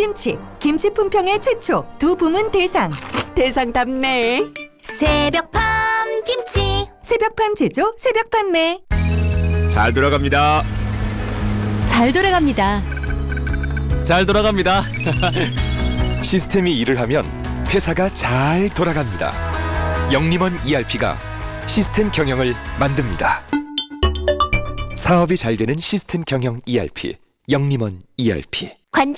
김치, 김치 품평회 최초 두 부문 대상답네. 새벽팜 김치. 새벽팜 제조, 새벽 판매. 잘 돌아갑니다. 잘 돌아갑니다. 잘 돌아갑니다. 시스템이 일을 하면 회사가 잘 돌아갑니다. 영림원 ERP가 시스템 경영을 만듭니다. 사업이 잘 되는 시스템 경영 ERP, 영림원 ERP.